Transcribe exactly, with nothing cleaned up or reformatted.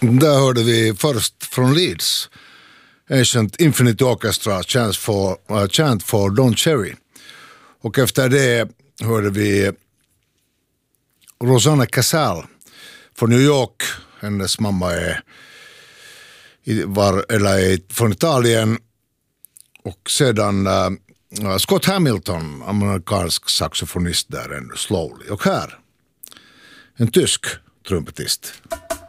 Där hörde vi först från Leeds Ancient Infinity Orchestra Chant for, uh, Chant for Don Cherry. Och efter det hörde vi Rosanna Casal från New York. Hennes mamma är, var, eller är från Italien. Och sedan uh, Scott Hamilton, amerikansk saxofonist där ännu, Slowly. Och här, en tysk trumpetist.